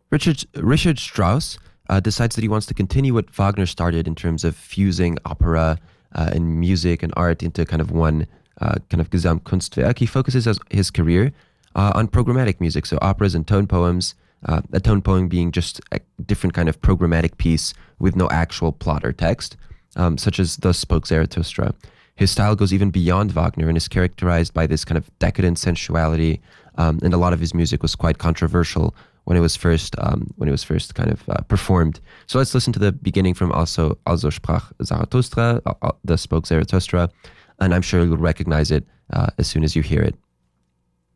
Richard Strauss decides that he wants to continue what Wagner started in terms of fusing opera and music and art into kind of one kind of Gesamtkunstwerk. He focuses his career on programmatic music, so operas and tone poems. A tone poem being just a different kind of programmatic piece with no actual plot or text, such as Thus Spoke Zarathustra. His style goes even beyond Wagner and is characterized by this kind of decadent sensuality, and a lot of his music was quite controversial when it was first kind of performed. So let's listen to the beginning from Also sprach Zarathustra, Thus Spoke Zarathustra, and I'm sure you'll recognize it as soon as you hear it.